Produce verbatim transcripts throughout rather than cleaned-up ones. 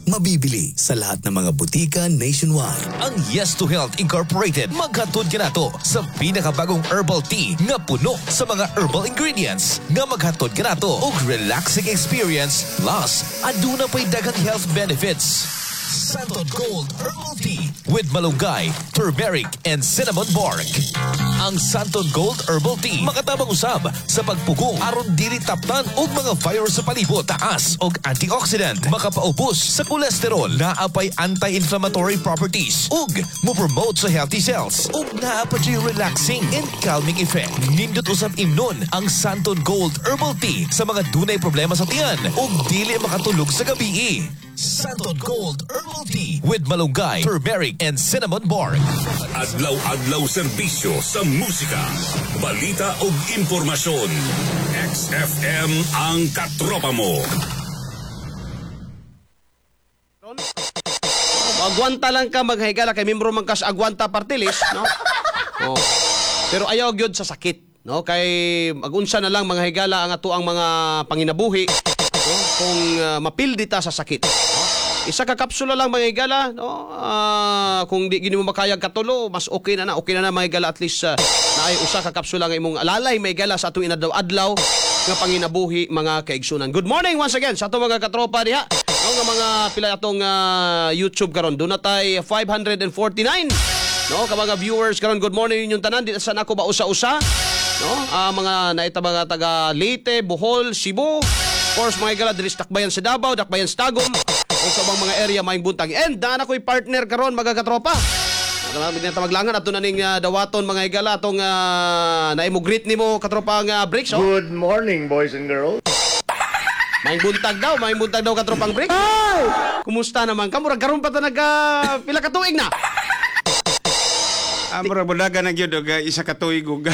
Mabibili sa lahat ng mga butika nationwide. Ang Yes to Health Incorporated maghatod ka nato sa pinakabagong herbal tea nga puno sa mga herbal ingredients nga maghatod ka nato og relaxing experience plus aduna pa'y daghang health benefits. Santon Gold Herbal Tea with malunggay, turmeric, and cinnamon bark. Ang Santon Gold Herbal Tea makatabang usab sa pagpugong aron dili taptan og mga virus sa palibot, taas og antioxidant, makapaubos sa kolesterol, naapay anti-inflammatory properties ug mo-promote sa healthy cells ug naapay relaxing and calming effect. Nindot usab imnon ang Santon Gold Herbal Tea sa mga dunay problema sa tiyan ug dili makatulog sa gabi. Santon Gold Herbal Tea with malunggay, turmeric, and cinnamon bark. Adlaw-adlaw serbisyo sa musika, balita ug impormasyon. X F M ang katropa mo. Agwanta lang ka maghigala kay membro man kas Agwanta Party List, no? Oh. Pero ayaw gyud sa sakit, no? Kay magunsa na lang mga higala ang ato ang mga panginabuhi, no? Kung uh, mapildi ta sa sakit. No? Isa ka kapsula lang mga higala, no? Uh, kung di gini mo makayag katulo, mas okay na na, okay na na mga higala, at least uh, na ay usa ka kapsula nga imong alalay mga higala sa atong inadlaw-adlaw nga panginabuhi mga kaigsunan. Good morning once again sa atong mga katropa diha. No, nga mga pila atong uh, YouTube karon. Doon na tay five hundred forty-nine. No, ka mga viewers karon. Good morning ninyong tanan. Di sa nako ba usa-usa. No, uh, mga naita mga taga Leyte, Bohol, Cebu. Of course, mga igala diri sa Dakbayan sa Davao, Dakbayan sa Tagum. O sa bang mga area maing buntag. And na ko'y partner karon mga katropa. Maraming na maglangan ato na ning uh, dawaton mga igala atong uh, naimo greet nimo katropa nga uh, breaks. Oh. Good morning, boys and girls. Maing buntag daw, maing buntag daw katropang break. Kumusta naman ka? Murag karon pa ta nag uh, pila ka tuig na. Ah, murag budaga na gyud og isa ka tuig og.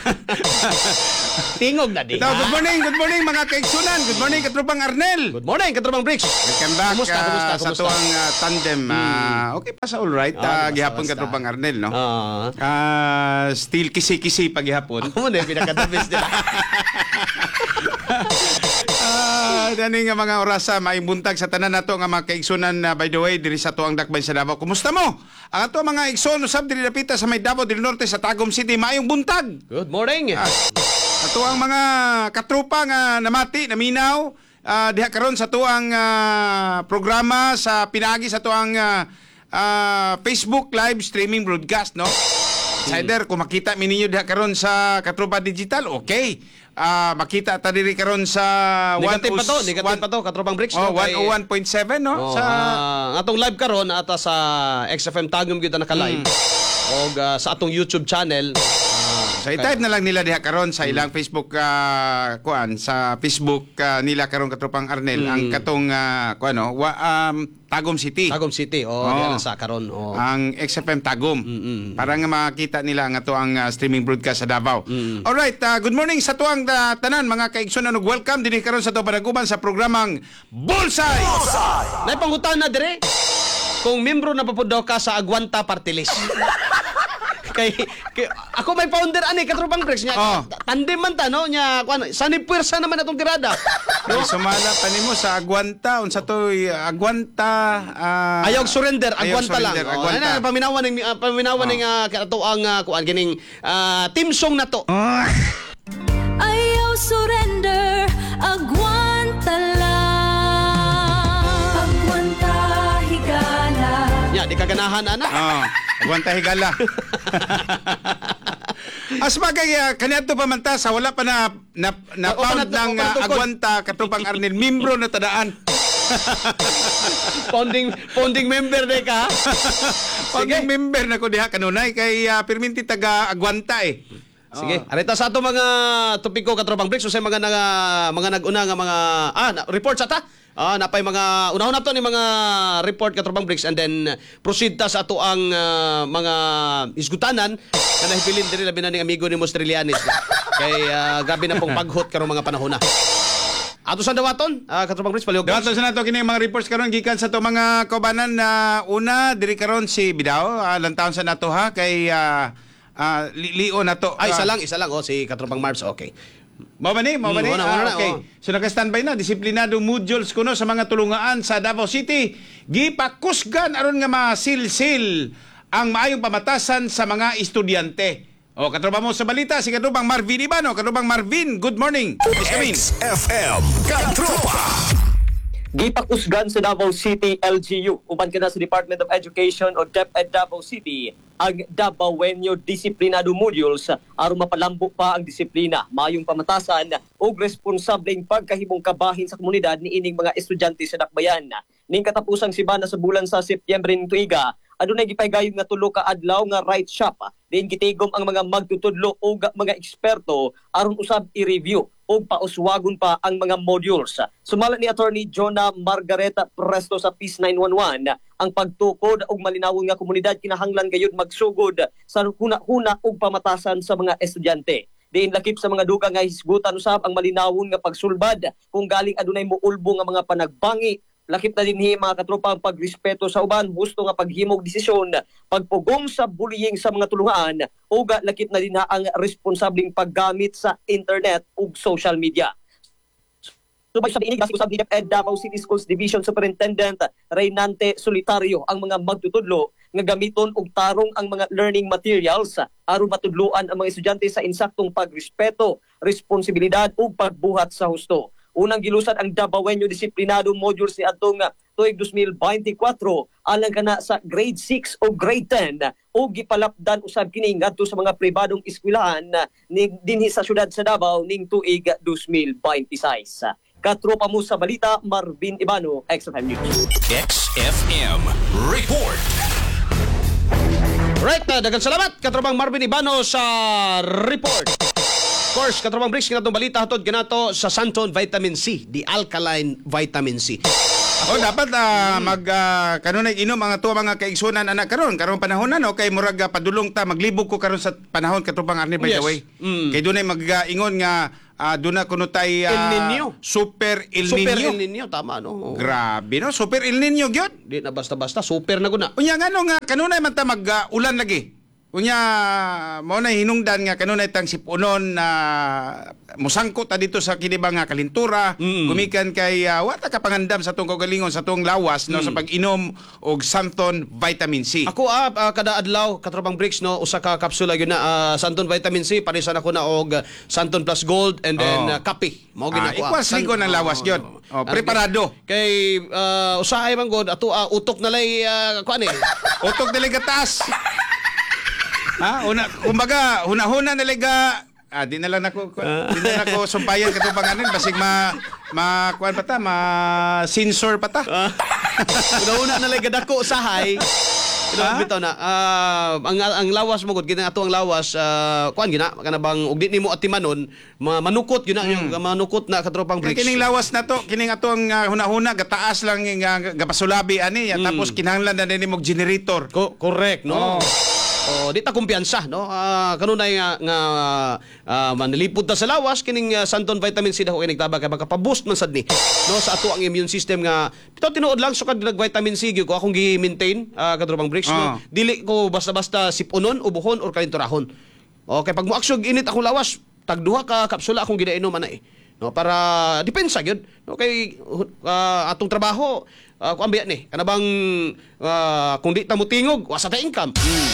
Tingog na di. Good morning, good morning mga kaigsunan. Good morning katropang Arnel. Good morning katropang breaks. Welcome back. Kumusta, uh, kumusta, sa kumusta? tuwang uh, tandem. Uh, Hmm. Okay pa sa all right. Ah, Uh, di gihapon basta, katropang Arnel, no? Ah. Uh, still kisi-kisi pa gihapon. Amo na pinakadabis nila. Ah, dani nga mga orasa maing buntag sa tanan nato nga mga kaigsunan uh, by the way diri sa tuang Dakbayan sa Davao. Kumusta mo? Ang ato mga igsoon usab diri dapita sa may Davao del Norte sa Tagum City maayong buntag. Good morning. Ah, ato ang mga katrupa nga namati, naminaw, uh, diha karon sa tuang uh, programa sa pinaagi sa tuang uh, uh, Facebook live streaming broadcast, no? Insider, kung makita mi ninyo diha karon sa Katrupa Digital, okay. Uh, makita ta diri karon sa Negative pa to, one- negative one- pa to katropang breaks. Oh, no? Kay- one oh one point seven, no? Oh, sa ah, atong live karon ata sa X F M Tagum gyud na naka-live. Og ah, sa atong YouTube channel. sa i-type na lang nila diha karon sa ilang Facebook uh, kuan sa Facebook uh, nila karon katropang Arnel ang katong uh, kuan no wa, um, Tagum City. Tagum City. Oh, Oh. diyan na sa karon. Oh. Ang X F M Tagum. Para nga makita nila nga to ang uh, streaming broadcast sa Davao. All right, uh, good morning sa tuang uh, tanan mga kaigsunan ug welcome dinhi karon sa to panaguban sa programang Bullseye. Nay pangutan na dire. Kung membro na papud daw ka sa Agwanta Party List. kay, kay ako may founder ani katropang breaks nya. Oh. Tandem man ta no nya kuan sanib puwersa naman atong tirada. Ay, sumala pa nimo sa Agwanta unsa to Agwanta uh, Ayaw surrender, ayaw agwanta lang. surrender, Oh, Agwanta. ano, paminawan ning uh, paminawan ning uh, kato ang uh, kuan gining uh, team song na to. Ayaw surrender, agwanta lang. Agwanta higala. Nya di kaganahan ana. Oh, Agwanta higala. As bagay uh, kaniadto pa man ta sa wala pa na na, na O, o, found panat- ng o, uh, panatugod. Agwanta katupang Arnel membro na tadaan. Founding founding member de ka. Sige, member na ko diha kanunay kay uh, perminti taga Agwanta eh. Sige, arita sa ato mga topiko katropang breaks so sa mga naga, mga nag-una nga mga ah na, report sa ta. Ah, napay mga unahon na to ni mga report katropang breaks and then proceed ta sa ato ang ah, mga isgutanan na nahipilin diri labi na ning amigo ni Mostrilianis. Kay ah, grabe na pong paghot karong mga panahon na. Ato sa dawaton, ah, katropang breaks palihog. Dawaton sa nato kini mga reports karon gikan sa to mga kaubanan na una diri karon si Bidao, uh, lantaon sa nato ha kay uh, uh, li- lion nato. Ay, isa ah, lang, isa lang. Oh, si Katropang Marbs, okay. Mao ba ni? Mao ba Mm, ni? wala, Ah, wala na, okay. oh. So naka-standby na disiplinado modules kuno sa mga tulungaan sa Davao City. Gipakusgan aron nga masilsil ang maayong pamatasan sa mga estudyante. O katropa mo sa balita si katubang Marvin Ibano. Katubang Marvin, good morning. Miss Kevin. X F M Katropa. Gipakusgan sa Davao City L G U uban kana sa Department of Education o DepEd Davao City ang Davaoenyo Disiplinado Modules aron mapalambo pa ang disiplina, mayong pamatasan ug responsableng pagkahimong kabahin sa komunidad niining mga estudyante sa dakbayan. Ning katapusang sibana sa bulan sa Setyembre ning tuiga, adunay gipahigayong nga tulo ka adlaw nga right shop diin gitigom ang mga magtutudlo o mga eksperto aron usab i-review o pauswagon pa ang mga modules. Sumala ni Attorney Jonah Margareta Presto sa Peace nine one one, ang pagtukod og malinawon nga komunidad kinahanglan gayud magsugod sa huna-huna og pamatasan sa mga estudyante. Diin lakip sa mga dugang nga hisgutan usab ang malinawon nga pagsulbad kung galing adunay muulbo nga mga panagbangi. Lakip na dinhi mga katropa ang pagrespeto sa uban, husto nga paghimog desisyon, pagpugong sa bullying sa mga tulungan, o lakip na din ang responsableng paggamit sa internet ug social media. Subay sa diinig usab ni DepEd Davao City Schools Division Superintendent Reynante Solitario ang mga magtutudlo nga gamiton og tarong ang mga learning materials aron matudloan ang mga estudyante sa insaktong pagrespeto, responsibilidad ug pagbuhat sa husto. Unang gilusad ang Davaoenyo Disiplinado Modules ni atong tuig twenty twenty-four alang kana sa grade six o grade ten o gipalapdan usab kini ngadto sa mga pribadong eskwelahan ni dinhi sa syudad sa Davao ning tuig twenty twenty-six. Katropa mo sa balita, Marvin Ibano, X F M News. X F M Report. Right, uh, daghang salamat katrobang Marvin Ibano sa report. Of course, katrobang Bricks kinatong balita hatod kanato sa Santon Vitamin C, the alkaline vitamin C. O dapat uh, mag uh, kanunay inom ang ato mga kaigsunan anak karon karon panahon na no kay murag uh, padulong ta maglibog ko karon sa panahon katubang Arne by Yes. the way. Mm. Kay dunay mag-ingon nga uh, duna kuno tay uh, El Nino. Super El Super Nino. El Nino, tama no? Grabe no, Super El Nino gyud. Di na basta-basta, super na guna. Unya ngano nga kanunay man ta mag uh, ulan lagi. Unya mo na hinungdan nga kanunay tang sipunon na musangko ta dito sa kiniba nga kalintura, Mm. gumikan kay uh, wata ka pangandam sa tong kaugalingon sa tong lawas no sa pag-inom og Santon Vitamin C. Ako ah, ah, kada adlaw katrobang Bricks no usa ka kapsula gyud na ah, Santon Vitamin C parisan ako na og ah, Santon Plus Gold and then Oh. ah, kape. Mao Ah, gyud ako. ikwas ligo ng lawas gyud. Oh, preparado. Kay uh, usahay man gud ato ah, utok na lay uh, kuan eh. Utok dili gatas. Ha, una kumbaga huna-huna nalaga ah di na lang nako di na nako sumpayan kato panganin basig ma ma kuan pa ta ma sensor pa ta. Una-una na lay gadako usahay. Ino bitaw na ah, ang ang lawas mo gud gid ato ang lawas uh, kuan gina kana bang ug di nimo atimanon ma- manukot gyud na yung manukot na katropang Bricks. Kining lawas na to, kining atong uh, huna-huna gataas lang nga gapasulabi ani ya, tapos kinahanglan na nimo generator. Ko- correct no. Oh. Oh, di ta kumpiyansa no. Ah, kanunay nga nga ah, manilipod ta sa lawas kining ah, Santon Vitamin C daw kay nagtabag kay maka-boost man sad ni no sa ato ang immune system nga bitaw tinuod lang so kad nag-vitamin C gyud ko akong gi-maintain uh, kadrobang Bricks no. Oh. Dili ko basta-basta sipunon ubuhon or kalinturahon. Okay, pag moaksyon init akong lawas tag duha ka kapsula akong gidainom ana eh. No, para depensa gyud. No kay uh, atong trabaho uh, kuan biya ni kanabang uh, kung di ta mo tingog wa sa ta income.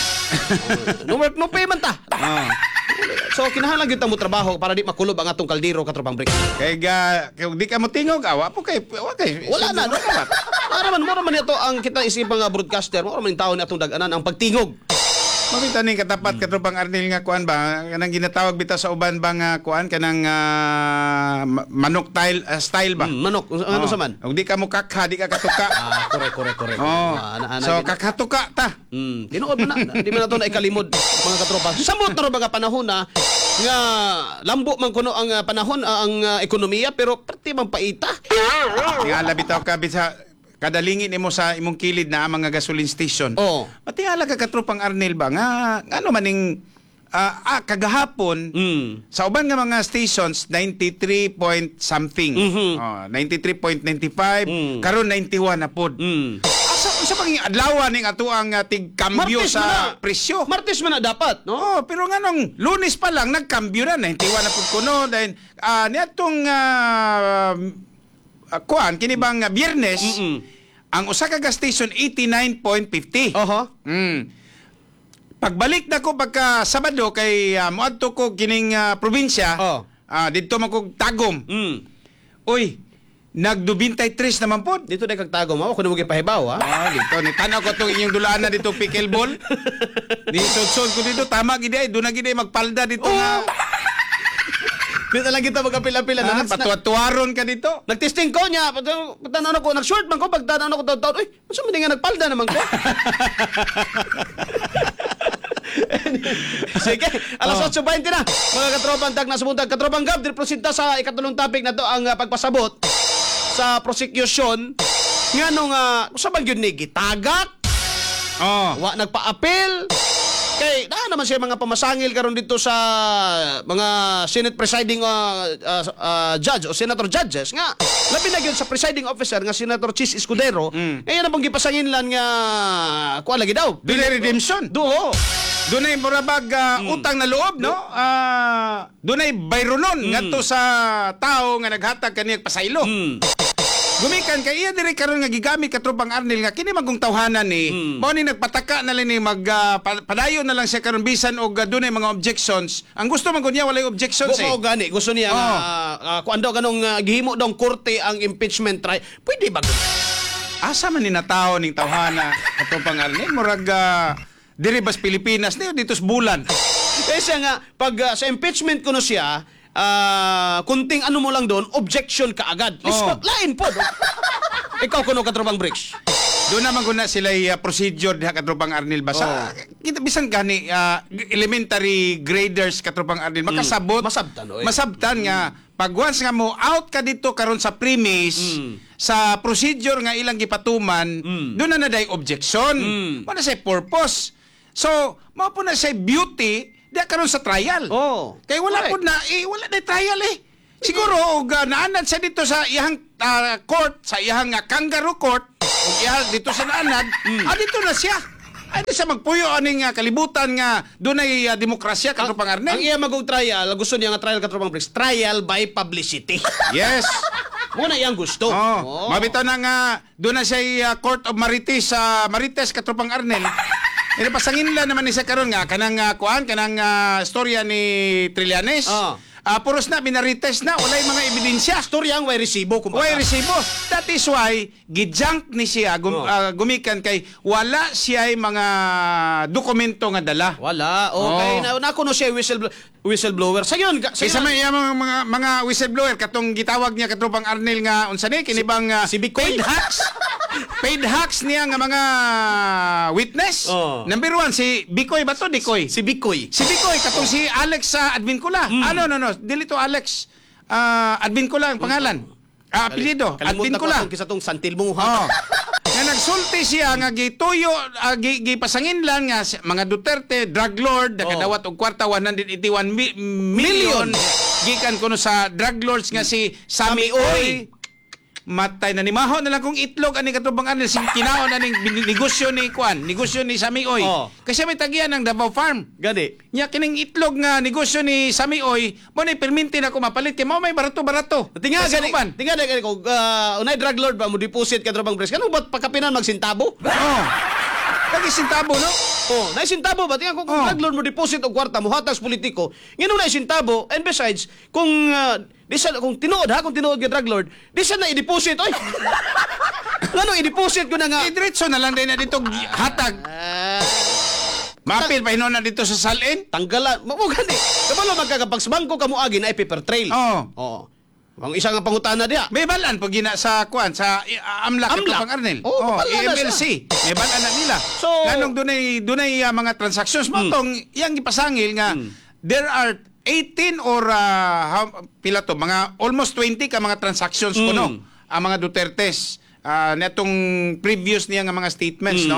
No work no pay man ta. Oh. So kinahanglan gyud ta mo trabaho para di makulob ang atong kaldero katropang Bricks. Kay ga kay di ka mo tingog awa po kay wa kay Wala na no. Para man mo man ito ang kita isipang nga broadcaster, mo man tawo ni atong dag-anan ang pagtingog. Makita ni katapat katropang Arnel nga kuan ba kanang ginatawag bitaw sa uban ba nga kuan kanang ah, ma- manok style ah, style ba. Mm, manok ano Oh. sa man? Ug di ka mo kakha, di ka katuka. Ah, correct correct correct. Oh. Ah, ana- ana- So gid- kakatuka ta. Hmm, tinuod man na. Di man nato na ikalimod mga katropa. Samot na ro mga panahon na nga lambo man kuno ang ah, panahon ah, ang ah, ekonomiya pero perti man paita. Tingala bitaw ka bisa kadalingin nimo sa imong kilid na ang mga gasoline station. Oh. Matingala ka katropang Arnel ba nga ano maning ah, ah, kagahapon Hmm. sa uban nga mga stations ninety-three point something. Mhm. Oh, ninety-three point nine five Mm. karon ninety-one na pod. Hmm. Asa Sa paging adlaw ning ato ang uh, tigkambyo Martes sa man na. presyo. Martes man na dapat, no? Oh, pero nga nung Lunes pa lang nagkambyo na nahintiwa na pud kuno dahil uh, niadtong uh, uh, kuan kini bang uh, Biyernes Mm-mm. ang usa ka gas station eighty-nine point fifty. Oho. Mm. Pagbalik na ko pagka Sabado kay uh, moadto ko kining uh, probinsya. Oh. Ah, dito man ko Tagum. Mm. Uy, nagdubintay-tres naman po. Dito na kagtago mo, ako na mo gipahibaw, ha? Ah, dito ni tanaw ko to inyong dulaan na dito pickleball. Di sod ko dito tama gid ay do na gid ay magpalda dito nga. Dito lang kita magapil-apil Ah, na. patuwa-tuwaron ka dito. Nagtesting ko niya, pagtanaw ko, nag-short man ko, pagtanaw ko taon-taon, uy, mas mo nga nagpalda naman ko. Sige, alas Oh. eight twenty na. Mga katropang tag na sumuntag. Katropang Gab, dirpresenta sa ikatulong topic na to ang uh, pagpasabot sa prosecution nga nung, uh, sa bagyod ni gitagak, Oh. wa nagpa-apel. Kay na naman siya mga pamasangil karon dito sa mga Senate presiding uh, uh, uh, judge o senator judges nga labi na gyud sa presiding officer nga Senator Chis Escudero. Mm. Eh yan ang gipasangin lan nga kuan lagi daw. Dunay redemption. Duho. Dunay murabag uh, utang na loob, no? Ah, dunay bayronon ngadto sa tao nga naghatag kani pasaylo. Mm. Gumikan kay iya diri karon nga gigamit ka tropang Arnel nga kini magong tawhanan ni Mm. mao ni nagpataka na lang ni mag uh, pa- padayon na lang siya karon bisan og uh, dunay mga objections. Ang gusto man gud niya walay objections eh. Gusto gani, gusto niya Oh. nga uh, kuan daw kanong uh, gihimo daw korte ang impeachment trial. Pwede ba? Asa man ni natao ning tawhana ato pang Arnel murag uh, diri bas Pilipinas ni dito sa bulan. Kasi nga pag uh, sa impeachment kuno siya, ah kunting ano mo lang doon, objection ka agad. Oh. Lain po. Ikaw kuno katrobang bricks. Doon naman guna sila uh, procedure diha katropang Arnel basa. Kita bisan gani uh, elementary graders katropang Arnel makasabot. Masabtan, oy. Masabtan nga pag once nga mo out ka dito karon sa premise sa procedure nga ilang gipatuman, doon na naday objection. Mm. Wala say purpose. So, mao po na say beauty diha karon sa trial. Oh. Kay wala Correct. po na eh, wala na trial eh. Siguro og uh, naanad sa dito sa iyang uh, court, sa iyang uh, kangaroo court, og iya dito sa naanad, ah, dito na siya. Ay di siya magpuyo aning uh, kalibutan nga dunay uh, demokrasya kadto pang Arnel. Ang iya magong trial, gusto niya nga trial katrobang bricks, trial by publicity. Yes. Muna iyang gusto. Oh, mabitaw na nga doon na siya uh, Court of Marites sa Marites katropang Arnel. Ina pasangin lang naman ni sa karon nga kanang uh, kuan kanang uh, storya ni Trillanes. Ah. Ah, puros na binarites na walay mga ebidensya. Storya ang way resibo kumbaga. Way resibo. That is why gijunk ni siya gum, Oh. ah, gumikan kay wala siya mga dokumento nga dala. Wala. Oh. Okay, na nakuno siya whistle whistleblower. Sa yun, sa Kaysa yun- may iya mga, mga mga whistleblower katong gitawag niya katropang Arnel nga unsa ni kini bang ah, si Bicoy. paid hacks. Paid hacks niya nga mga witness. Oh. Number one si Bicoy ba to Dikoy? si Bicoy. Si Bicoy katong si Alex sa admin ko la. Hmm. Ano no no, dili to Alex. Ah, admin ko lang ang pangalan. Ah, apelyido, admin Kalimutan ko ko la. lang kisa tong Santilmo Oh. ha. Nga nagsulti siya nga gituyo uh, gi, gipasangin lang nga si- mga Duterte drug lord nakadawat og kwarta one hundred eighty-one mi- million gikan kuno sa drug lords nga si Sami Oy. Matay na ni maho na lang kung itlog ani katubang anil sing kinaon na ning bin- negosyo ni Kwan, negosyo ni Sami Oy. Oh. Kasi may tagian ng Davao Farm. Gani. Nya kining itlog nga negosyo ni Sami Oy, mo ni perminti na ko mapalit kay mao may barato-barato. Tinga Kasi gani. uban. Tinga gani ko uh, unay drug lord ba mo deposit ka drobang bricks. Kano ba't pagkapinan magsintabo? Oh. Lagi sintabo no? Oh, na sintabo ba? Tingnan ko kung Oh. drug lord mo deposit og kwarta mo hatag sa politiko. Ngano na sintabo and besides kung uh, di siya, kung tinuod ha, kung tinuod ka drug lord, di siya na i-deposit oy. Ngano i-deposit ko na nga? Eh, diretso na lang din na dito gi- hatag. Ah, Mapil pa hinon na dito sa salin. tanggalan. Mo mo gani. Kabalo magkakapag sa bangko kamo agi na paper trail. Oo. Oo. Ang isa nga pangutana diha. May balan pag gina sa kuan sa uh, Amlak, Amlak? Amlak. Pang Arnel. Oo, Oh, balan na E M L C. May balan na nila. So- Ganong dunay dunay uh, mga transactions mo tong iyang gipasangil nga there are eighteen or uh, how, pila to mga almost twenty ka mga transactions Mm. kuno ang mga Dutertes uh, netong previous niya nga mga statements Mm. no.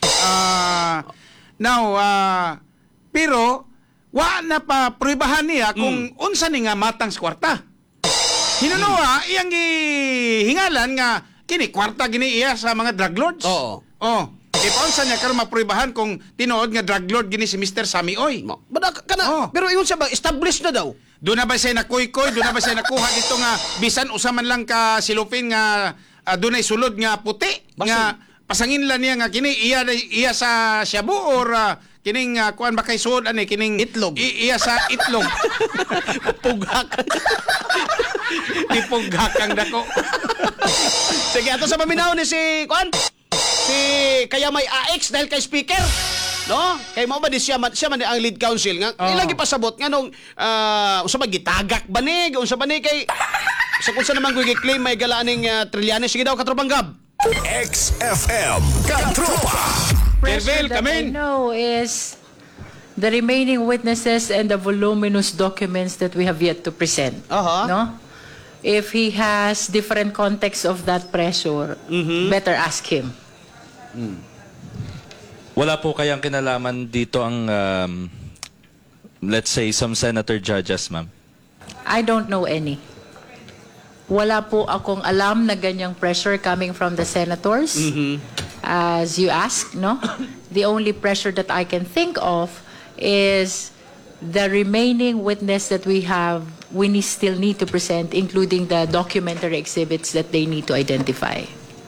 Ah now uh, pero wa na pa prubahan niya kung unsa ni nga matang sa kwarta. Hinunuha, iyang gihingalan nga kini kwarta gini iya sa mga drug lords. Oo. Oh. Ipaunsa niya karon mapruibahan kung tinuod nga drug lord gini si Mister Sammy Oy. Bada kana, Oh. pero ingon siya ba established na daw. Doon na ba siya nakuy-kuy? Doon na ba siya nakuha dito nga bisan usa man lang ka silupin nga uh, doon ay sulod nga puti nga pasangin lang niya nga kini iya iya sa Shabu or uh, kining uh, kuan ba kay suod ani kining Itlog. I- iya sa itlog. Pughak. Tipughak ang dako. Sige, ato sa paminaw ni si Kuan. Si kaya may A X dahil kay speaker. No? Kay mao ba di siya man, siya man di ang lead counsel nga. Oo. Ilang gipasabot nga nung uh, unsa ba gitagak ba ni, unsa ba ni kay sa kunsa naman ko gi-claim may galaaning uh, Trillanes. Sige daw Katropang Gab. X F M Katropa. Kervel, that I kamin. know is the remaining witnesses and the voluminous documents that we have yet to present. Aha. No? If he has different context of that pressure, better ask him. Wala po kayang kinalaman dito ang, um, let's say, some senator judges, ma'am? I don't know any. Wala po akong alam na ganyang pressure coming from the senators. As you ask, no? The only pressure that I can think of is the remaining witness that we have, we need, still need to present, including the documentary exhibits that they need to identify.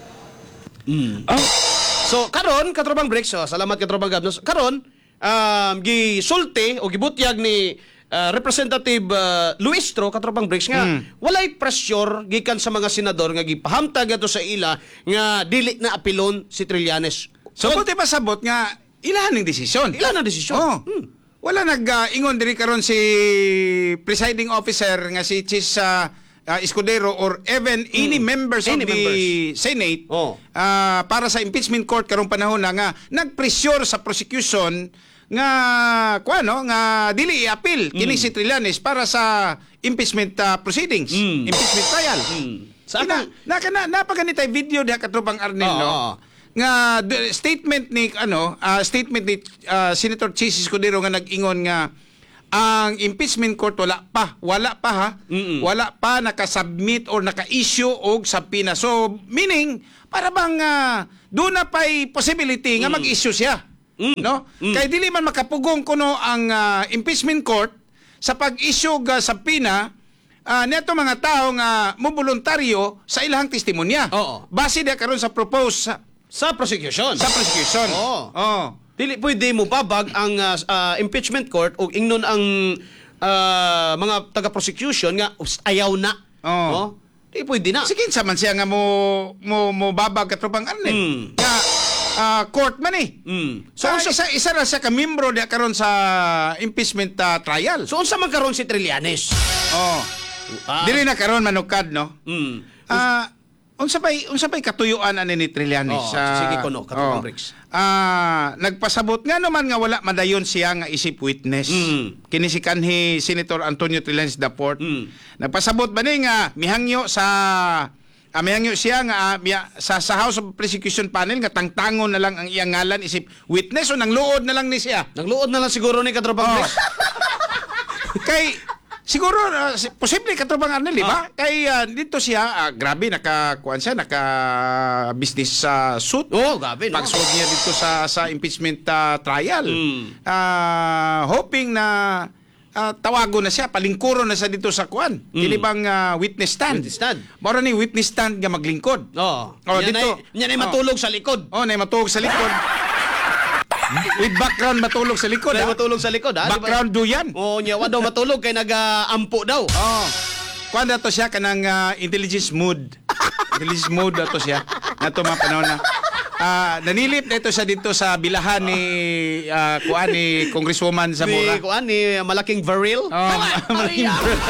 So karon Katropang Bricks, so, salamat Katropang Gab. No, karon um gisulti o gibutyag ni uh, Representative uh, Luistro Katropang Bricks nga walay pressure gikan sa mga senador nga gipahamtag ato sa ila nga dili na apilon si Trillanes. So buti pa sabot nga ilahan ng desisyon. Ilan ang desisyon? Oh. Wala nag-ingon diri karon si presiding officer nga si Chis uh, uh, Escudero or even any members Any of the members. Senate Oh. uh, para sa impeachment court karong panahon na nga nagpressure sa prosecution nga kuano nga dili i-appeal kini si Trillanes para sa impeachment uh, proceedings, impeachment trial. Sa Kina, akong- na kana napaganitay video diha Katropang Arnel Oo, no. oo. Nga d- statement ni ano ah, statement ni ah, Senator Chis Escudero nga nag-ingon nga ang impeachment court wala pa wala pa ha wala pa naka-submit or naka-issue og subpoena. So meaning para bang uh, doon na pa'y possibility nga mag-issue siya. No? Kay dili man makapugong kuno ang ah, impeachment court sa pag-issue og uh, subpoena uh, neto mga tao nga mo voluntaryo sa ilahang testimonya. Oo. Base dia karon sa propose sa, Sa prosecution. sa prosecution. Oo. Oh. Dili pwede mo babag ang uh, uh, impeachment court o ingnon ang uh, mga taga-prosecution nga us- ayaw na. Oo. No? Di pwede na. Sige sa man siya nga mo mo mo babag Katropang Arnel. Mm. Nga ah, court man eh. Mm. So, isa isa ra siya ka membro dia karon sa impeachment ah, trial. So unsa man karon si Trillanes? Oh. Ah. Dili na karon manukad no. Mm. Ah, unsa pay unsa pay katuyuan ani ni Trillanes Oo, sa sige kuno, Katropang Bricks. Ah, nagpasabot nga naman nga wala madayon siya nga isip witness. Mm. Kini si kanhi Senator Antonio Trillanes Daport. Mm. Nagpasabot ba ni nga mihangyo sa ah, mihangyo siya nga ah, miya- sa sa House of Prosecution panel nga tangtangon na lang ang iyang ngalan isip witness o nang luod na lang ni siya. Nagluod na lang siguro ni Katropang Oh. Bricks. Kay siguro uh, si- posible Katropang Arnel, di ba? Kay ah, dito siya ah, grabe naka kuan siya naka business sa suit. Oh, gabi no. Pagsuot niya dito sa sa impeachment ah, trial. Mm. Ah, hoping na ah, tawago na siya, palingkuro na siya dito sa kuan. Kini bang ah, witness stand? Witness stand. Mora ni witness stand nga maglingkod. Oh. Oh, Yan dito. ay, yan ay Oh. matulog sa likod. Oh, na matulog sa likod. With background matulog sa likod. Yan ay ah. matulog sa likod ha. Di ba? Background duyan. Oh, nya wa daw matulog kay nag-ampo daw. Oh. Kuan daw to siya kanang ah, intelligence mood. Intelligence mood daw to siya. Nato mga panahon na. Ah, nanilip na ito siya dito sa bilahan ni ah, kuan ni Congresswoman Zamora. Ni kuan ni malaking Varil. Oh, malaking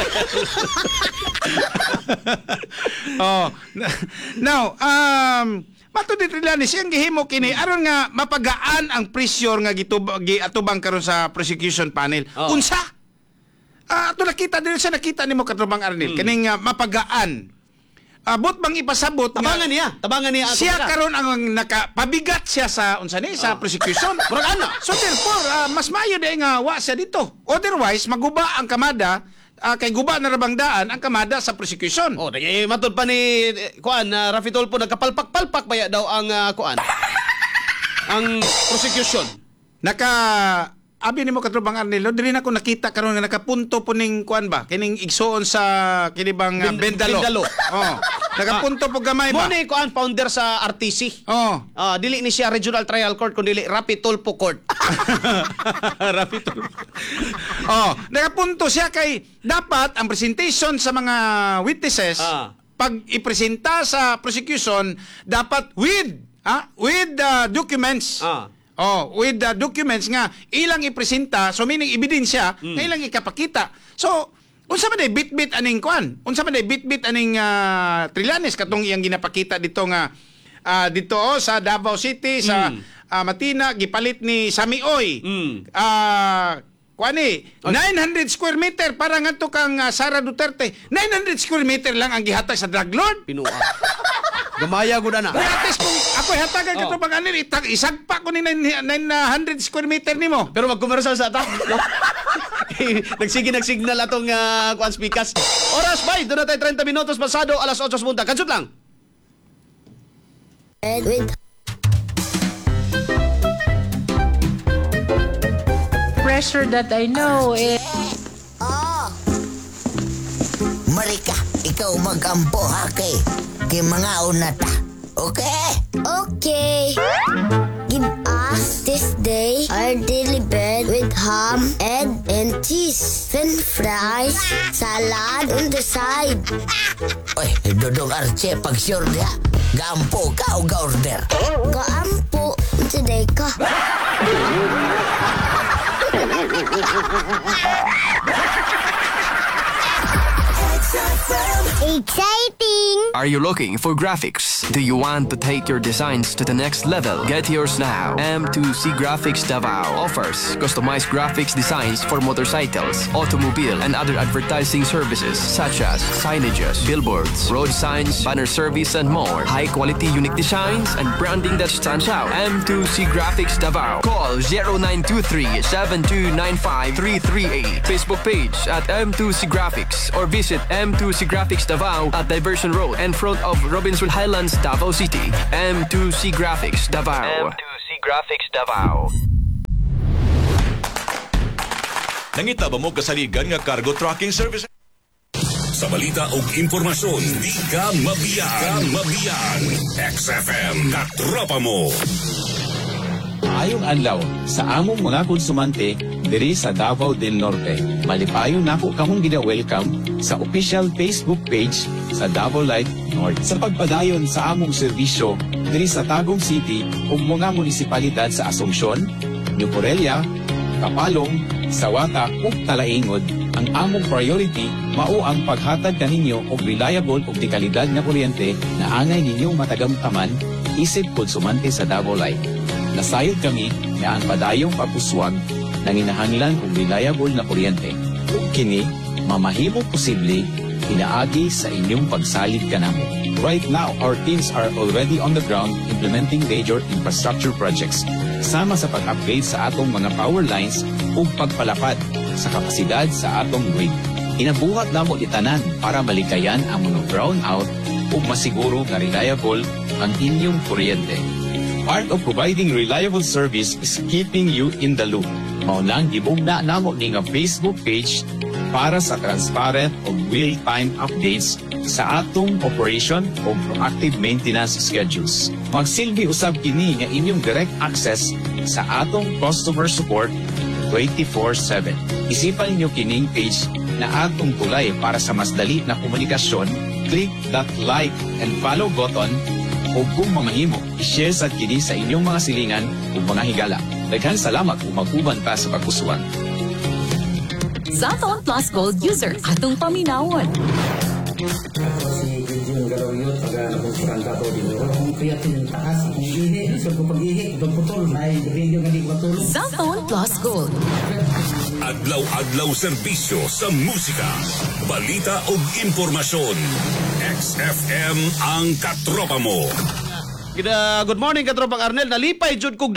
oh. Now, um mato di Trillanes siyang gihimo kini aron nga mapagaan ang pressure nga gitubang giatubang karon sa prosecution panel. Oh. Unsa? Ah, ato nakita din sa nakita nimo Katropang Arnel kaning nga mapagaan. Abot bang ipasabot nga Tabangan niya. Tabangan niya ako. siya karon ang nakapabigat siya sa unsa ni sa prosecution. Murag ana. So therefore, ah, mas maayo day nga wa siya dito. Otherwise, maguba ang kamada ah, kay guba na rabang daan ang kamada sa prosecution. Oh, dagay matod pa ni eh, kuan na Rafi Tulfo nagkapalpak-palpak baya daw ang ah, kuan. Ang prosecution. Naka abi nimo katrubang Arnelo, dili na ko nakita karon nga nakapunto po ning kuan ba kining igsoon sa kini bang uh, Bind- Bendalo. Bindalo. Oh, nakapunto po gamay Mo ba? ni kuan founder sa R T C. Oh. Ah, dili ni siya Regional Trial Court kundi Rafi Tulfo Court. Rafi Tulfo. Oh, nakapunto siya kay dapat ang presentation sa mga witnesses Ah. pag ipresenta sa prosecution dapat with ah with the documents. Ah. Oh, with the documents nga ilang ipresenta, so meaning ebidensya, Mm. nga ilang ikapakita. So, unsa man day bit-bit aning kwan? Unsa man day bit-bit aning uh, Trillanes katong iyang ginapakita dito nga ah, dito oh, sa Davao City sa Mm. ah, Matina gipalit ni Sami Oy. Mm. Ah, kuani, nine hundred square meter para ngadto kang ah, Sara Duterte. nine hundred square meter lang ang gihatag sa drug lord. Pinuha. Gamaya gud ana. Gratis kung ako hatagan ka Oh. to pag anil itag isagpa ko ni nine hundred square meter nimo. Pero mag-commercial sa ta. No? Nagsige nagsignal atong uh, kuan speakers. Oras bay, doon na tayo thirty minutos pasado alas eight punta. Kansut lang. With Pressure that I know is Oh! Marika, ikaw mag-ampo ha kay, kay mga unata. Okay? okay. Give us this day our daily bread with ham, egg, and cheese. French fries, salad on the side. Oy, Dodong Arche, pag sure diha, gampo ka o ga-order. Kaampo today ka. Exciting! Are you looking for graphics? Do you want to take your designs to the next level? Get yours now. M two C Graphics Davao offers customized graphics designs for motorcycles, automobile, and other advertising services such as signages, billboards, road signs, banner service, and more. High-quality unique designs and branding that stands out. M two C Graphics Davao. Call zero nine two three, seven two nine five, three three eight. Facebook page at M two C Graphics or visit M two C Graphics Davao at Diversion Road in front of Robinsonville Highlands, Davao City. M two C Graphics Davao. M two C Graphics Davao. Nangita ba mo kasaligan nga cargo trucking service? Sa balita o impormasyon, di ka mabiyaan. Ka mabiyaan. X F M, katropa mo. Maayong adlaw sa among mga konsumante diri sa Davao del Norte. Malipayon nako kamong gida-welcome sa official Facebook page sa Davao Light North. Sa pagpadayon sa among serbisyo diri sa Tagum City ug mga munisipalidad sa Asuncion, New Corelia, Kapalong, Sawata ug Talaingod, ang among priority mao ang paghatag kaninyo og reliable ug di kalidad nga kuryente na angay ninyong matagamtaman isip konsumante sa Davao Light. Nasayod kami na ang padayong pagpuswag ng inahanglan kong reliable na kuryente. Kung kini, mamahimong posible, inaagi sa inyong pagsalig kanamo. Right now, our teams are already on the ground implementing major infrastructure projects, sama sa pag-upgrade sa atong mga power lines ug pagpalapad sa kapasidad sa atong grid. Inabuhat namo itanan para malikayan ang mga brownout ug masiguro nga reliable ang inyong kuryente. Part of providing reliable service is keeping you in the loop. Mao lang gibugna namo ni nga Facebook page para sa transparent ug real-time updates sa atong operation ug proactive maintenance schedules. Magsilbi usab kini nga inyong direct access sa atong customer support twenty-four seven. Isipan niyo kining page na atong tulay para sa mas dali na komunikasyon. Click that like and follow button o kung mamahimo, i-share sa kini sa inyong mga silingan o mga higala. Daghan salamat kung mag-uban pa sa pagkusuan. Zaton Plus Gold user, atong paminawon. Si Jun Galawyot, pag-abang ko dito. Kung kaya tinataas, kung ihi, so kung pag-ihi, pag-putol, ay radio nga di matulog. Zaton Plus Gold. Adlaw-adlaw serbisyo sa musika, balita o impormasyon. X F M ang katropa mo. Good, uh, good morning katropang Arnel. Nalipay jud kog dako.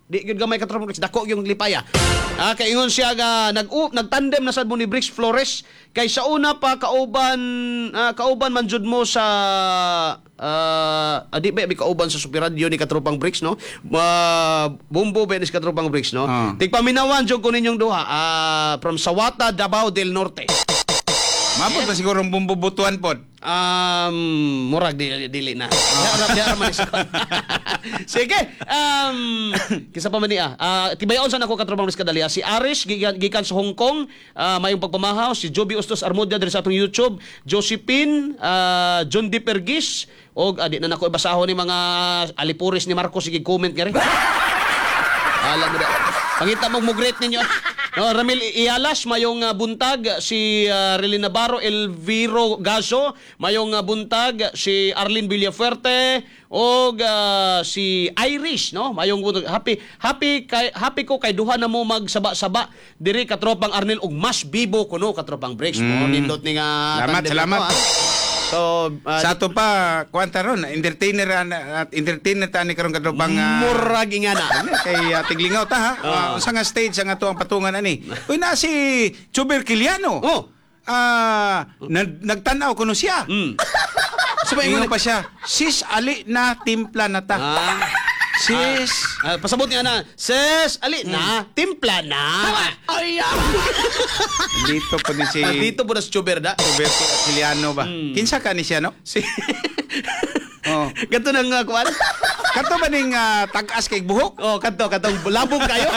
Di gyud gamay ka Katropang Bricks, dako yung lipaya. Ah, kay ingon siya nga nag uh, nagtandem na sad mo ni Bricks Flores kay sa una pa kauban ah, kauban man jud mo sa uh, adi ba kauban sa Super Radio ni Katropang Bricks, no? Uh, Bumbo Benes Katropang Bricks, no? Ah. Tigpaminawan jud ko ninyong duha ah, from Sawata, Davao del Norte. Mabot ba siguro ang bumbubutuan pod? Um, murag dili, dili na. Diara diara man isa. Sige. Um, kisa pa man niya. Ah, tibayon sa nako Katropang Bricks kadali. Si Arish gikan, gikan sa Hong Kong, ah, mayong pagpamahaw, si Joby Ustos Armodia diri sa atong YouTube, Josephine, ah, John D. Pergis, og adi na nako ibasahon ni mga alipuris ni Marcos sige comment gari. Alam mo da. Pangita mo mugret ninyo. No, Ramil Ialas, mayong uh, buntag si uh, Relin Navarro, Elviro Gazo, mayong uh, buntag si Arlene Villafuerte og uh, si Irish, no? Mayong buntag. Happy happy kay happy ko kay duha na mo magsaba-saba diri Katropang Arnel og mas bibo kuno Katropang Bricks mo. Mm. Nindot ni nga Salamat, tandem salamat. nito, ah. So, uh, sa ato pa, kwanta ron, entertainer at entertainer ta ni karon Katropang uh, murag ingana. kay uh, Tiglingaw ta ha. Uh, unsa nga stage ang ato ang patungan ani. Uy na si Chuber Kiliano. Oh. Ah, nag nagtan-aw kuno siya. Mm. Sabay so, pa siya. Sis ali na timpla na ta. Ah. Sis, ah, ah, pasabot niya na. Sis, ali na, timpla na. Ay, dito pa din si ah, dito po na si Chuber da. Roberto Kiliano ba? Mm. Kinsa ka ni siya no? Si Oh. Kanto nang uh, kuan? Kanto ba ning uh, tag-as kay buhok? Oh, kanto katong labog kayo.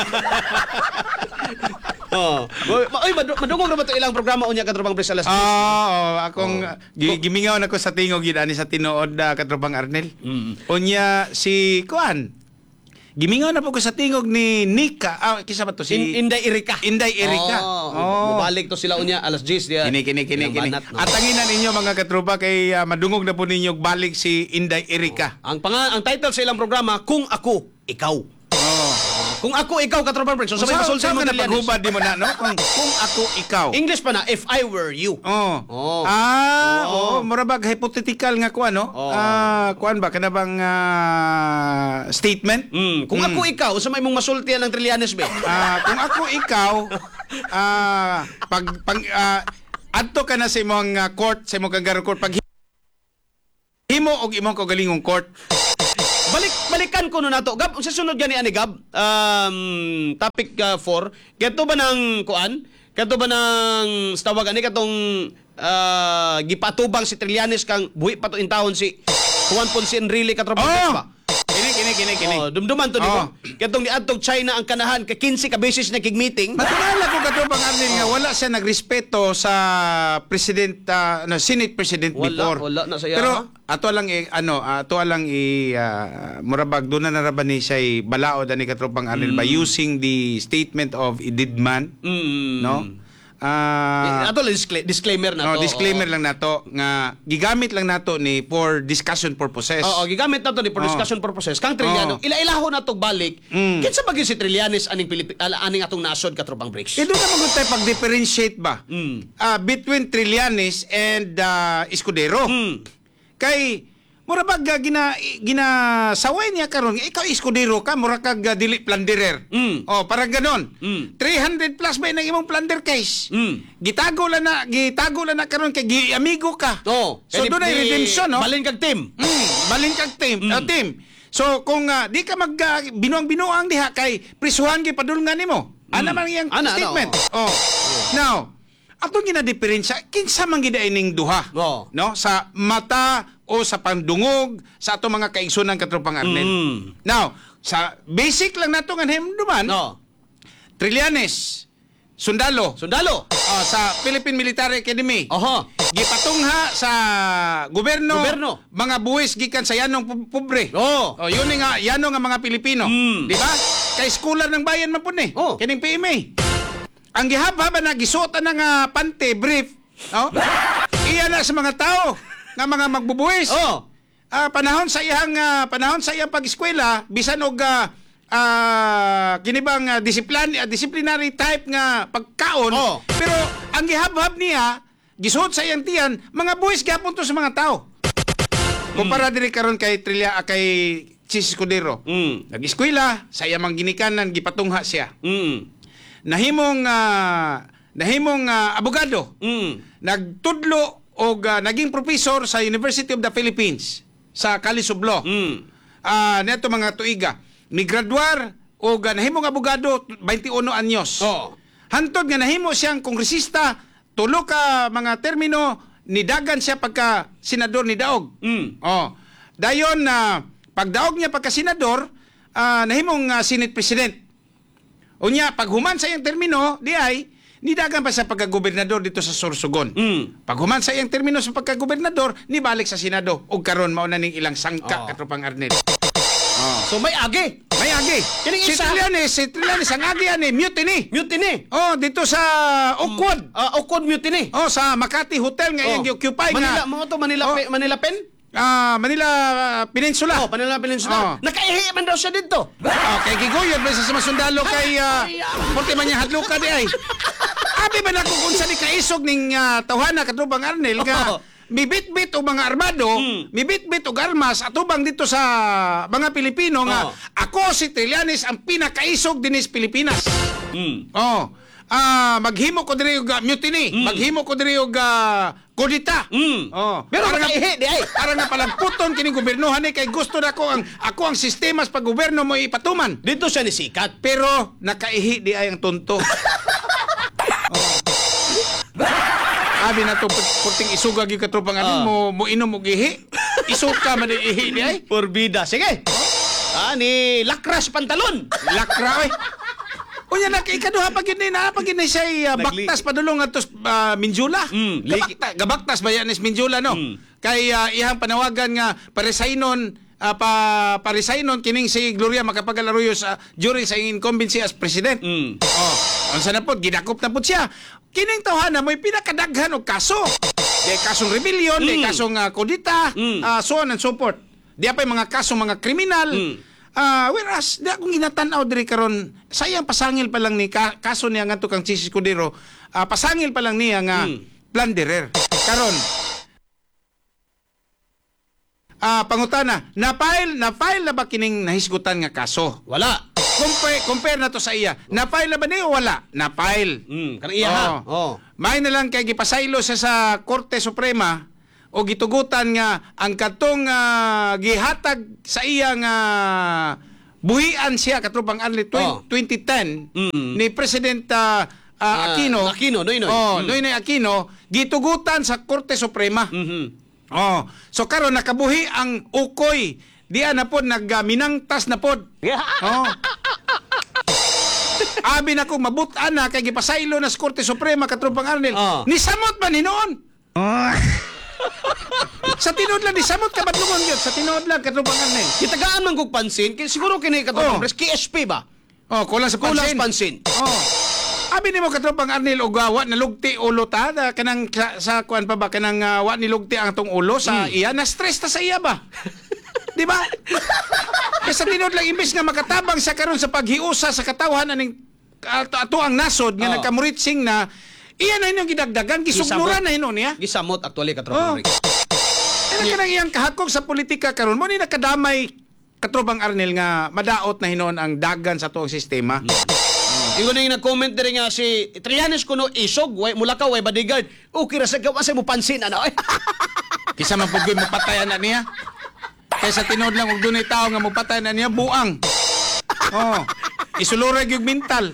Oh. Oy, madu madungog na ba to ilang programa unya Katropang Bricks alas Ah, oh, akong oh. gi- gimingaw na ko sa tingog gid ani sa tinuod da Katropang Arnel. Mm. Unya si kuan. Gimingaw na po ko sa tingog ni Nika. Ah, kisa ba to si In, Inday Erika. Inday Erika. Oh, oh. Mabalik to sila unya alas diyes dia. Kini kini kini kini. Banat, no? At tanginan ninyo mga katropa kay uh, madungog na po ninyo balik si Inday Erika. Oh. Ang panga ang title sa ilang programa Kung Ako Ikaw. Oh. Kung ako ikaw Katropang Bricks, so sabay masulti mo na Trillanes. paghubad di mo na no? Kung, kung ako ikaw. English pa na if I were you. Oh. Oh. Ah, oh. oh, murabag hypothetical nga kuan no? Oh. Ah, kuan ba kana bang uh, statement? Mm. Kung mm. ako ikaw, sa may mong masultian ng Trillanes be. Ah, kung ako ikaw, ah, pag pag uh, adto ka na sa imong uh, court, sa imong kangaroo court pag himo og imong kaugalingong court. Balik balikan ko no nato. Gab, sa sunod gani ani Gab. Um, topic four. Uh, Kato ba nang kuan? Kato ba nang tawag ani katong uh, gipatubang si Trillanes kang buhi pa to in taon si Juan Ponce Enrile Katropang Bricks ba? Kini kini kini kini. Oh, dumduman to di oh. ba? Katong niadtong China ang kanahan ka fifteen ka beses na kig meeting. Matulala ko Katropang Arnel nga wala siya nagrespeto sa president uh, no, Senate President Wala, before. wala na saya. Pero ato lang i ano, ato lang i uh, murabag do na naraban ni siya balaod ani Katropang Arnel mm. by using the statement of a dead man. Mm. No? Ah, uh, ato lang discla- disclaimer na no, to. disclaimer oh. lang nato nga gigamit lang nato ni for discussion purposes. Oo, gigamit na to ni for discussion oh. purposes. Kang Trillano, oh. ila-ilaho na to balik. Mm. Kinsa bagay si Trillanes aning Pilip ala, aning atong nasod Katropang Bricks? Eh, doon naman tayo pag-differentiate ba? Mm. Uh, between Trillanes and uh, Escudero. Mm. Kay mura bag uh, gina ginasaway niya karon ikaw Escudero ka mura kag uh, dili plunderer. Mm. Oh, parang ganon. Mm. three hundred plus ba nang imong plunder case? Mm. Gitago lang na gitago lang na karon kay gi amigo ka. Oh, so doon ay redemption no. Balin kag team. Mm, balin kag team, Mm. uh, team. So kung uh, di ka mag uh, binuang-binuang diha kay prisuhan gi padulngan nimo. Mm. Ana man iyang Ana, statement. Ano, oh. oh. Now, atong gina-diferensya kinsa man gid ining duha. Oh. No, sa mata o sa pandungog sa ato mga kaigsunan Katropang Arnel. Mm. Now, sa basic lang nato nga himduman. No. Trillanes, sundalo. Sundalo. Oh, sa Philippine Military Academy. Oho. Gipatungha sa gobyerno, Gobyerno. mga buwis gikan sa yanong pu- pobre. Oh. Oh, yun nga yanong nga mga Pilipino, Mm. di ba? Kay eskwela ng bayan man pud ni. Oh. Kining P M A. Ang gihab-haba na gisuotan ng uh, pante brief, no? Iya na sa mga tao nga mga magbubuwis. Oh. Ah, panahon sa iyang uh, panahon sa iyang pag-eskwela bisan og uh, uh, kinibang uh, discipline uh, disciplinary type nga pagkaon. Oh. Pero ang gihab-hab niya gisuot sa iyang tiyan mga buwis gyapon to sa mga tao. Kumpara mm. diri karon kay Trilla kay Chis Escudero. Mm. Nag-eskwela, sa iyang ginikanan, gipatungha siya. Mm. Nahimong, uh, nahimong uh, abogado. Mm. Nagtudlo o uh, naging professor sa University of the Philippines sa College of Law. Mm. Uh, neto mga tuiga. Migraduar o uh, nahimong abogado twenty-one anyos. Oh. Hantod nga nahimo siyang kongresista, tulo ka mga termino, nidagan siya pagka senador ni Daog. Mm. Oh. Dayon na uh, pagdaog niya pagka senador, uh, nahimong uh, Senate President. Unya, pag human sa iyang termino, di ay, nidagan pa sa pagka-gobernador dito sa Sorsogon. Mm. Pag human sa iyang termino sa pagka-gobernador, nibalik sa Senado. O karon mao na ning ilang sangka, Oh. katropang Arnel. Oh. So may agi. May agi. Kining Si isa- Trillanes, si Trillanes, ang agi yan eh, mutiny. Mutiny. Oh, dito sa Ukod. Ah, Ukod mutiny. Oh, sa Makati Hotel nga Oh. iyang gi-occupy Manila, nga. mo to Manila, Oh. Pe- Manila Pen? Ah, Manila uh, Peninsula. Oh, Manila Peninsula. Oh. Nakaihi man daw siya dito. Oh, kay Gigoyod, may sa masundalo kay uh, Porte man niya hadluka di ay. Abi man ako kung sa ni kaisog ning uh, tawhana katubang Arnel nga Oh. mibit-bit o mga armado, Mm. mibit-bit o armas atubang dito sa mga Pilipino nga Oh. ako si Trillanes ang pinakaisog dinis Pilipinas. Mm. Oh. Ah, maghimo ko diri og uh, mutiny, Mm. maghimo ko diri og uh, kudita. Mm. Oh. Pero Para nga- nakaihi di ay. para nga palamputon kining gobernohan ni kay gusto na ko ang ako ang sistema sa paggoberno mo ipatuman. Dito siya ni sikat. Pero nakaihi di ay ang tonto. Oh. Abi na to puting isuga gyud katropang Ah. ano mo mo inom og ihi. Isuka man ang ihi di ay. Porbida. Sige. Ah, ni Lakras Pantalon. Lakra oy. Unya na kay ikaduha pa gid ni na pa gid ni siya uh, Nagli- baktas padulong atos uh, Minjula. Mm, liki- Gabaktas, gabaktas ba yan is Minjula no? Mm. Kay uh, ihang panawagan nga paresainon uh, pa paresainon kining si Gloria Macapagal-Arroyo sa during sa incumbency as president. Mm. Oh, unsa na pod gidakop na pod siya. Kining tawhana mo'y pinakadaghan og kaso. Di kasong rebellion, di Mm. kasong uh, kudita, Mm. uh, so on and so forth. Di apay mga kasong mga kriminal. Mm. Ah, whereas di akong ginatan-aw diri karon, sayang pasangil pa lang ni ka, kaso niya ngadto kang Chis Escudero, ah, pasangil pa lang niya nga Mm. plunderer. Karon Ah, pangutana, na-file na-file na ba kining nahisgutan nga kaso? Wala. Compare, compare na to sa iya. Na-file na ba niya o wala? Na-file. Mm, kanang iya ha. Oo. Oh. May na lang kay gipasaylo siya sa Korte Suprema o gitugutan nga ang katong ah, gihatag sa iya nga buhian siya katropang Arle Oh. twenty ten Mm. ni President ah, ah, Ah, Aquino. Aquino, Noynoy. Oh, Mm. Noynoy Aquino gitugutan sa Korte Suprema. Mhm. Oh, so karon nakabuhi ang ukoy. Diya na pod nagminangtas na pod. Oh. Abi na ko mabutan na kay gipasaylo na sa Korte Suprema katropang Arnel. Oh. Nisamot ba ni noon? Sa tinod lang nisamot ka badlungon gyud sa tinod lang katropang Arnel. Gitagaan man kog pansin, kay siguro kini katong Oh. pres K S P ba? Oh, kulang sa Kulang pansin. sa pansin. Oh. Abi nimo katropang Arnel og uh, wa nalugti ulo ta da, kanang sa, sa kuan pa ba kanang uh, wa nilugti ang tong ulo sa Mm. iya na stress ta sa iya ba? Di ba? Kasi tinod lang imbes nga makatabang sa karon sa paghiusa sa katawhan aning ato, ato ang nasod nga Oh. nagkamuritsing na iya na inyong gidagdagan gisugnuran na hinon niya. Gisamot actually katropang Oh. Rick. Ano ka nang iyang kahakog sa politika karon mo ni nakadamay katrobang Arnel nga madaot na hinon ang dagan sa tuong sistema. Ingon na yung nag-comment diri nga si Trillanes kuno isog, way mula ka way bodyguard. Okay ra sa gawa sa mo pansin ana. Kisa man pud mo patayan na niya. Kaysa tinod lang og dunay tao nga mo patayan na niya buang. Oh. Isulurag yung mental.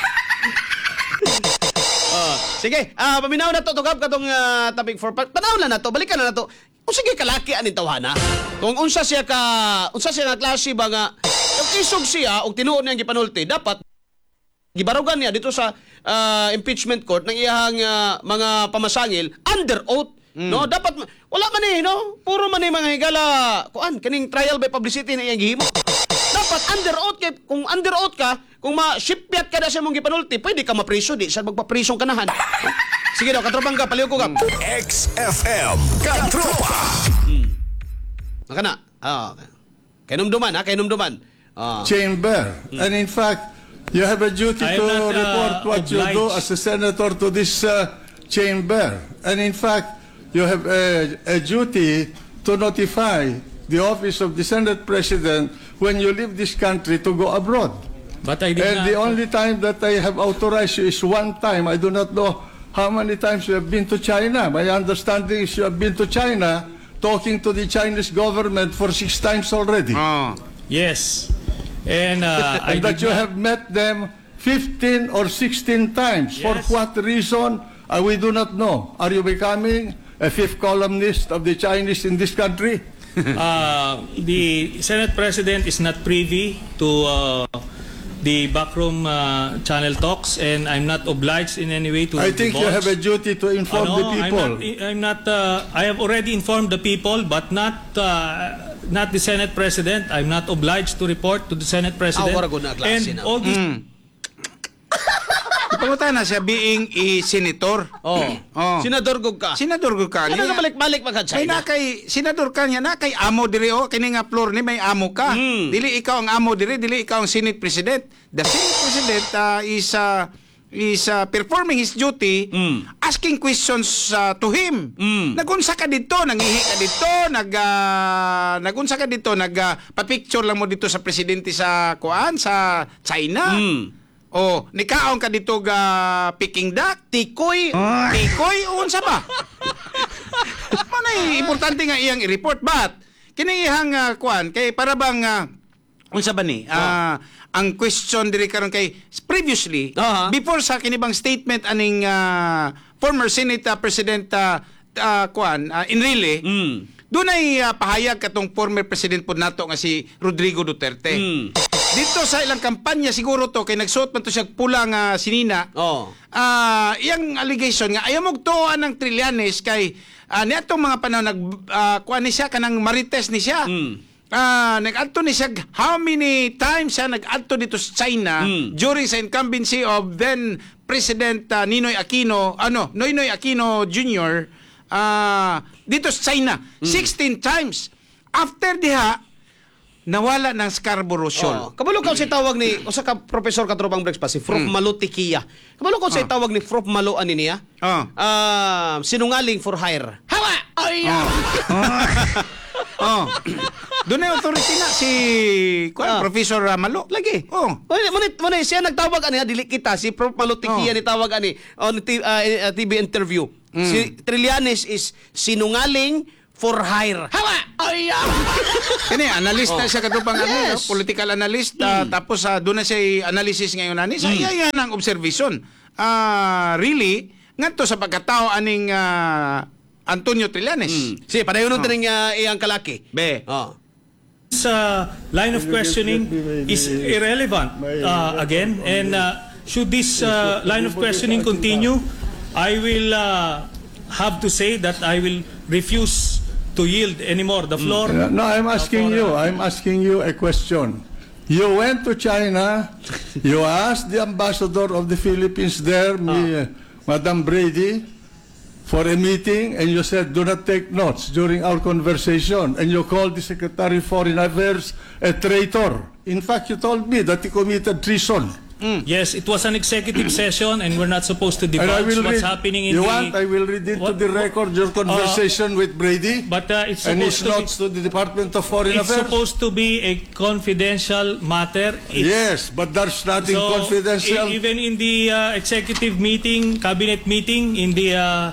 Oh, sige, ah paminaw na to tugab katong uh, topic for panaw na nato, balikan na nato. Kung sige kalaki ani tawhana. Kung unsa siya ka unsa siya nga klase ba nga yung isog siya og tinuod niya gipanulti, dapat gibarugan niya dito sa ah, impeachment court ng iyahang ah, mga pamasangil under oath. No, dapat ma- wala man eh, no? Puro man eh mga higala kuan kaning trial by publicity na iyang gihimo. Dapat under oath kay kung under oath ka, kung ma-shipyat ka na sa mong gipanulti, pwede ka mapriso di sa magpapriso kanahan. Sige daw, katropang ka, paliw ko ka. X F M Katropa. Maka na. Ah, okay. Kainumduman, ha? Kainumduman. Ah. Chamber. And in fact, you have a duty I am to not, uh, report what you do obliged. as a senator to this uh, chamber. And in fact, you have a, a duty to notify the office of the Senate President when you leave this country to go abroad. But I did And not. the only time that I have authorized you is one time. I do not know how many times you have been to China. My understanding is you have been to China talking to the Chinese government for six times already. Oh. Yes. And, uh, I and that did you not- have met them fifteen or sixteen times. For Yes. what reason? Uh, we do not know. Are you becoming a fifth columnist of the Chinese in this country? uh, the Senate President is not privy to uh, the backroom uh, channel talks, and I'm not obliged in any way to I think you divulge. have a duty to inform Uh, no, the people. I'm not, I'm not uh, I have already informed the people, but not uh, not the Senate President. I'm not obliged to report to the Senate President. Ah, wala ko na klase and na. all these Mm. Ipangutan na siya being a senator. Oh. Oh. Senador gug ka. Senador gud ka. Ano ka balik-balik magka Kay China? na kay senador ka niya na kay amo diri o kini nga floor ni may amo ka. Mm. Dili ikaw ang amo diri, dili ikaw ang Senate President. The Senate President uh, is uh, is uh, performing his duty, Mm. asking questions uh, to him. Mm. Nagunsa ka dito, nangihi ka dito, nag uh, nagunsa ka dito, nag uh, pa-picture lang mo dito sa presidente sa kuan sa China. Mm. Oh, nikaon ka dito ga Peking duck, tikoy, tikoy unsa ba? Manay importante nga iyang i-report, but kini iyang uh, kuan kay para bang uh, unsa ba ni? Ah, ang question diri karon kay previously Aha. before sa kini bang statement aning uh, former Senate uh, President uh, uh, kuan uh, Enrile. Mm. Dunay uh, pahayag katong former president po nato nga si Rodrigo Duterte. Mm. Dito sa ilang kampanya siguro to kay nagsuot man to siya pulang uh, sinina. Oh. Ah, iyang allegation nga ayaw mo tuan ng Trillanes kay uh, niadtong mga panahon nag uh, kuan ni siya kanang marites ni siya. Mm. Ah, nag-adto ni siya how many times siya nag-adto dito sa China Mm. during sa incumbency of then President uh, Ninoy Aquino, ano, Noynoy Aquino Junior Ah, dito sa China sixteen times. After diha nawala ng Scarborough Shoal. Oh, kabalo ka sa tawag ni usa ka professor ka tropang breaks pa si Prof Mm. Malo Tikia. Kabalo ka sa tawag ni Prof Malo ani niya? Ah. Ah, sinungaling for hire. Hawa. Ay. Oh. Doon na authority na si kuan Ah. Professor uh, Malo. Lagi. Oh. Manit manit manit siya nagtawag ani ha, dili kita si Prof Malo Tikia Oh. ni tawag ani on T- ah, eh, T V interview. Mm. Si Trillanes is sinungaling for hire. Hawa. Ay. Kani analyst na Oh. siya katupang ano, no? Yes. Political analyst ah, tapos uh, doon na siya analysis ngayon ani. Sa iya yan ang observation. Ah, really ngadto sa pagkatao aning ah, Antonio Trillanes. Mm. Si padayon oh. tining uh, iyang kalaki. Be. Oh. This uh, line of questioning is irrelevant uh, again, and uh, should this uh, line of questioning continue, I will uh, have to say that I will refuse to yield anymore the floor. Uh, No, I'm asking for, you. uh, I'm asking you a question. You went to China. You asked the ambassador of the Philippines there, me, uh, Madam Brady, for a meeting, and you said, do not take notes during our conversation. And you called the Secretary of Foreign Affairs a traitor. In fact, you told me that he committed treason. Yes, it was an executive session, and we're not supposed to And I divulge will what's read, happening in you the... want, I will read into What- the record your conversation with Brady But uh, it's and his supposed to be... notes to the Department of Foreign It's Affairs. supposed to be a confidential matter. It's, Yes, but there's nothing so, confidential. e- even in the uh, executive meeting, cabinet meeting, in the uh,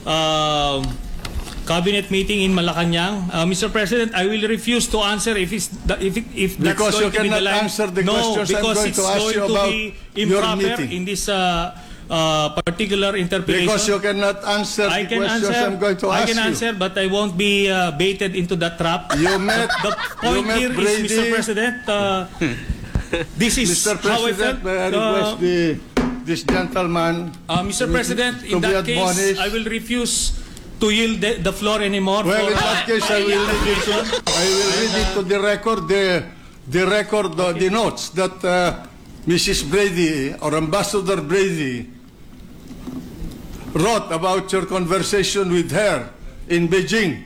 uh, cabinet meeting in Malacanang, uh, Mister President, I will refuse to answer if it's the, if it, if that's Because going you to be the cannot line. answer the no, questions I'm because going it's to ask going you to about be your improper meeting. in this uh, uh, particular interpretation. Because you cannot answer I the can questions answer. I'm going to I ask can you. answer, but I won't be uh, baited into that trap. You met, The point you met here is, Brady. Mister President, uh, this is Mister how I President, felt. may I request Uh, the, this gentleman uh, Mister to- President, to in be that case, admonished. I will refuse to yield the, the floor anymore. Well, for, in that case, I will read it. I will read it to the record. The the record, uh, the notes that uh, Missus Brady or Ambassador Brady wrote about your conversation with her in Beijing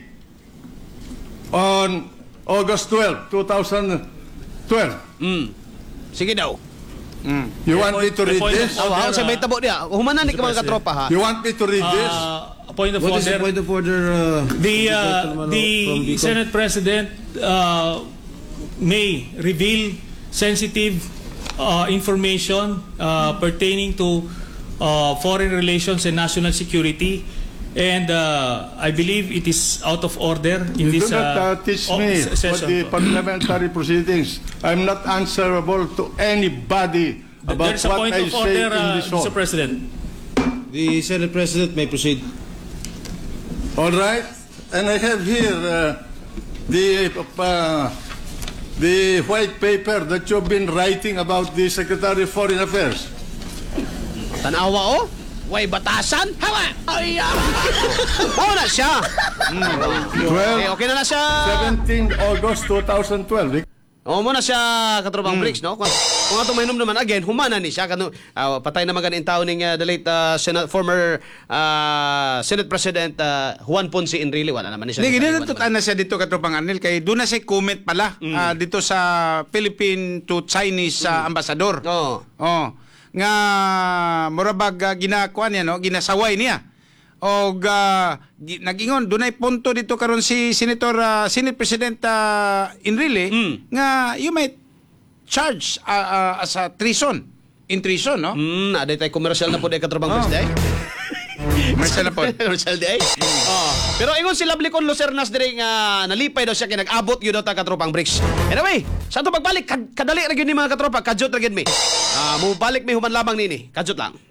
on August twelfth, twenty twelve. Mm. Sige daw. Mm. You want me to The read point this? of Oh, order, sa may tabo dia. Humanan ni ka mga katropa ha. You want me to read this? Uh, point of What order. is the point of order? Uh, The uh, Gentleman the from Bicol? Senate President uh, may reveal sensitive uh, information uh, pertaining to uh, foreign relations and national security, and uh, I believe it is out of order in You this do not uh, uh, teach oh, me se- for session. the parliamentary proceedings. I'm not answerable to anybody about There's a what point I of say order, in uh, this hall. Mister President. The Senate President may proceed. All right, and I have here uh, the uh, the white paper that you've been writing about the Secretary of Foreign Affairs. Tanawa, oh. Way batasan. Hawa! Ay, ah. Oo na siya. Mm. Okay, okay na na siya. seventeenth August twenty twelve. Oo mo na siya, katropang Bricks, no? Kung, kung ato mainom naman, again, humana ni siya. Kano, uh, patay na maganin tao ng uh, the late uh, Senate, former uh, Senate President uh, Juan Ponce Enrile. Wala naman ni siya. Hindi, ginatutan na siya dito, Katropang Arnel, kay doon na siya comment pala Mm. ah, dito sa Philippine to Chinese ah, ambassador. Oo. Oh. Nga, murabag uh, ginakuan niya, no? Ginasaway niya. O uh, nagingon, doon ay punto dito karon si Senator, uh, Senate President uh, Enrile, Mm. nga you might charge uh, uh, as a treason. In treason, no? Hmm, aday tayo commercial na po day katropang Bricks, day. Commercial na po. Commercial day. Oh. Pero ingon si Lovely Con Lucernas dire nga nalipay daw siya kay nag-abot gyud daw ta katropang Bricks. Anyway, sa to pagbalik kad kadali ra gyud ni mga katropa, kadyot ra gyud mi. Ah, mo balik mi human lamang nini. Kadyot lang.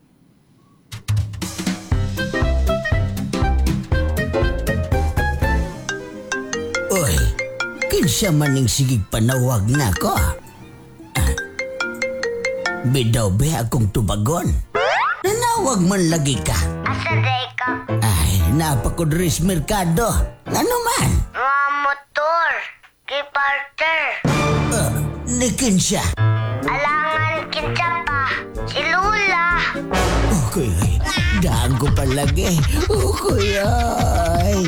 Uy, kinsa maning sigig panawag na ko. Ah, bidaw be akong tubagon. Nanawag man lagi ka. Asa day ka? Ay, napakudris merkado. Ano man? Mga motor. Kiparter. Uh, ni kinsa. Alangan kinsa pa. Si Lula. Okay, daan ko palagi. Okay, ay.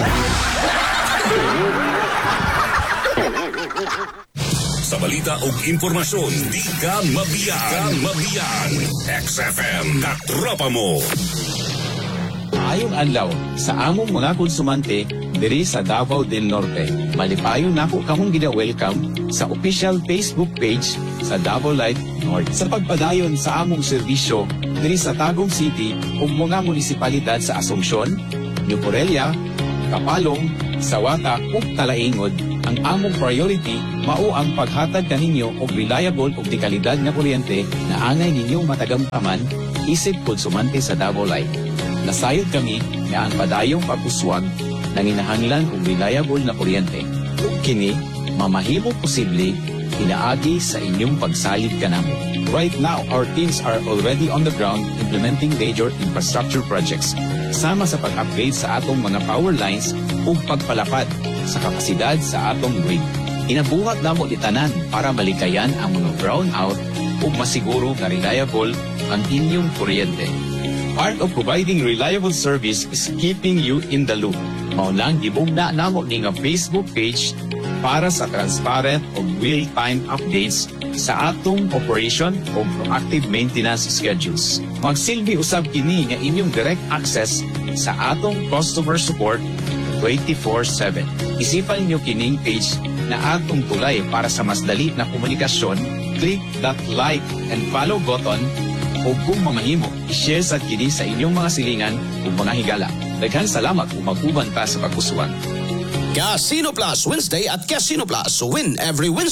Sa balita o impormasyon, di ka mabiyan. Ka mabiyan. X F M, katropa mo. Ayong adlaw sa among mga konsumante diri sa Davao del Norte. Malipayon nako kamong gina-welcome sa official Facebook page sa Davao Light North. Sa pagpadayon sa among serbisyo diri sa Tagum City ug mga munisipalidad sa Asuncion, New Morelia, Kapalong, Sawata ug Talaingod, ang among priority mao ang paghatag kaninyo og reliable ug dekalidad nga kuryente na angay ninyong matagamtaman isip konsumante sa Davao Light. Nasayod kami nga ang padayong pag-uswag nanginahanglan og reliable na kuryente. Ug kini mamahimo posible inaagi sa inyong pagsalig kanamo. Right now, our teams are already on the ground implementing major infrastructure projects sama sa pag-upgrade sa atong mga power lines ug pagpalapad sa kapasidad sa atong grid. Inabuhat namo di tanan para malikayan ang mga brownout ug masiguro nga reliable ang inyong kuryente. Part of providing reliable service is keeping you in the loop. Mao lang gibugna namo ni nga Facebook page para sa transparent ug real-time updates sa atong operation ug proactive maintenance schedules. Magsilbi usab kini nga inyong direct access sa atong customer support twenty-four seven. Isipan niyo kining page na atong tulay para sa mas dali na komunikasyon. Click that like and follow button o kung mamahimo, i-share sa kini sa inyong mga silingan o mga higala. Daghang salamat kung mag-uban ka sa pag-usuan. Casino Plus Wednesday at Casino Plus. Win every Wednesday.